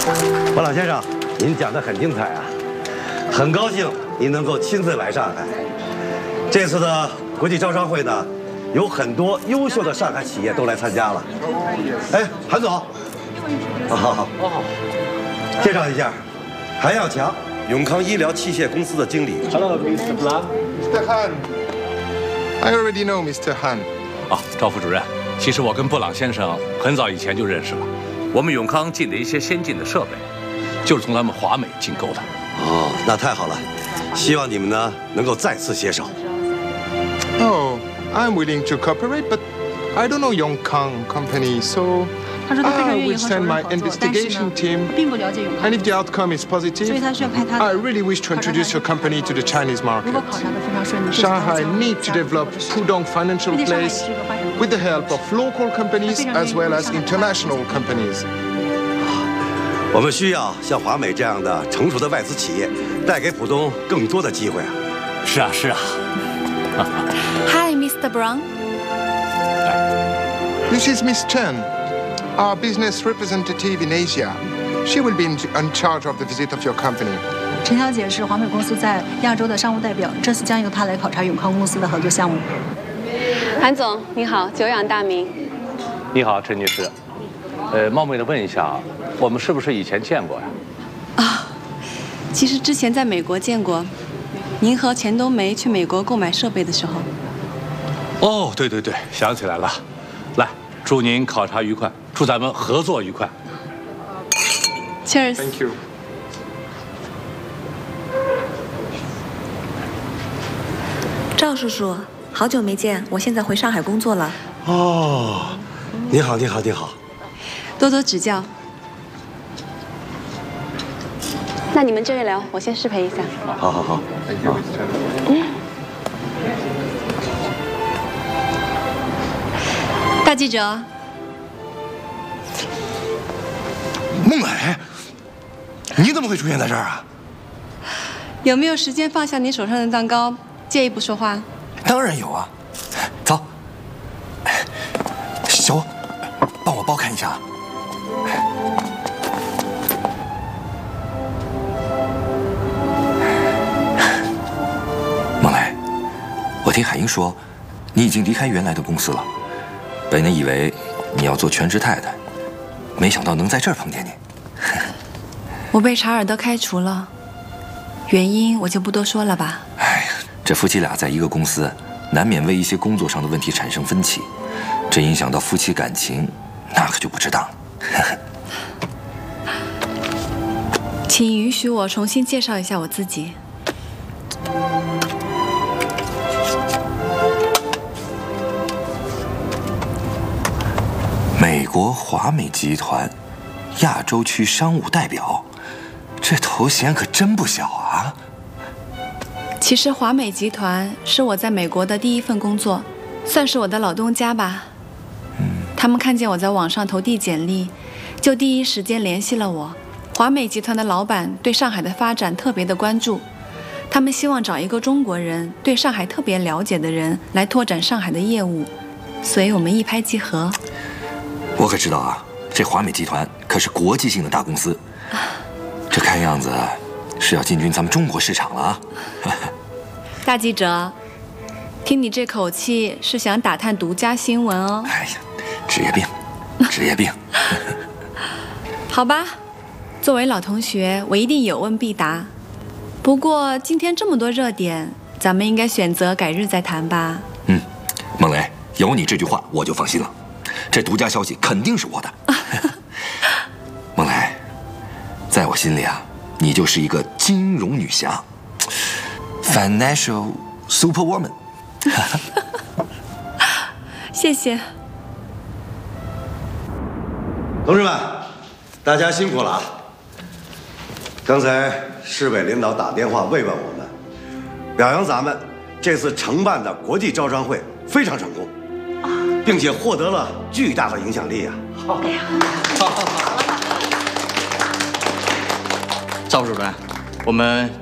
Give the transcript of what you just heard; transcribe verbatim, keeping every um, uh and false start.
王老先生，您讲得很精彩啊，很高兴您能够亲自来上海。这次的国际招商会呢，有很多优秀的上海企业都来参加了。哎，韩总，好好好，介绍一下，韩耀强，永康医疗器械公司的经理。 Hello, Mister Blanc. Mister Han. I already know Mister Han. 啊，赵副主任，其实我跟布朗先生很早以前就认识了。我们永康进的一些先进的设备，就是从他们华美进购的。 哦，那太好了，希望你们呢能够再次携手。 Oh, I'm willing to cooperate, but I don't know Yongkang Company, so 他说他非常 I 愿意 will 和 send 首 my 尔合作，但是 investigation 呢， team. 并不了解永 And 康， if the outcome is 所以 positive, 他需要派他 I 的。 really wish to introduce your company to the Chinese 如 market. 果考察的非常顺利，这次他 Shanghai 将 need to 加入 develop 我的市场 Pudong financial 并且上海也 place 是一个发展中 with the help of local companies as well as international companies. 我们需要像华美这样的成熟的外资企业，带给浦东更多的机会啊！ 是啊，是啊。 Hi, Mister Brown. This is Miss Chen, our business representative in Asia. She will be in, in charge of the visit of your company. 陈小姐是华美公司在亚洲的商务代表，这次将由她来考察永康公司的合作项目。 韩总，你好，久仰大名。 你好，陈女士。呃，冒昧的问一下，我们是不是以前见过呀？ 啊，其实之前在美国见过，您和钱冬梅去美国购买设备的时候。 哦，对对对，想起来了。来，祝您考察愉快，祝咱们合作愉快。 Cheers。 Thank you. 赵叔叔，好久没见，我现在回上海工作了。 哦，你好，你好，你好。 多多指教。 那你们这位聊，我先失陪一下。 好好好。 Thank you, Miss Chen. 大记者， 孟磊，你怎么会出现在这儿啊？ 有没有时间放下你手上的蛋糕，借一步说话？ 当然有啊。走，小欧，帮我包看一下啊。孟磊，我听海英说，你已经离开原来的公司了。本来以为你要做全职太太，没想到能在这儿碰见你。 我被查尔德开除了，原因我就不多说了吧。 哎呀，这夫妻俩在一个公司，难免为一些工作上的问题产生分歧，这影响到夫妻感情，那可就不值当了。 请允许我重新介绍一下我自己。 美国华美集团亚洲区商务代表，这头衔可真不小啊！ 其实华美集团是我在美国的第一份工作，算是我的老东家吧。嗯，他们看见我在网上投递简历，就第一时间联系了我。华美集团的老板对上海的发展特别的关注，他们希望找一个中国人对上海特别了解的人来拓展上海的业务，所以我们一拍即合。 我可知道啊，这华美集团可是国际性的大公司，这看样子是要进军咱们中国市场了啊！ 大记者，听你这口气是想打探独家新闻哦。 哎呀，职业病，职业病。 好吧，作为老同学，我一定有问必答。不过今天这么多热点，咱们应该选择改日再谈吧。 嗯，孟雷，有你这句话我就放心了。这独家消息肯定是我的。孟雷，在我心里啊，你就是一个金融女侠 ，financial superwoman。 谢谢。 同志们，大家辛苦了啊！刚才市委领导打电话慰问我们，表扬咱们这次承办的国际招商会非常成功。并且获得了巨大的影响力啊！好， 赵主任，我们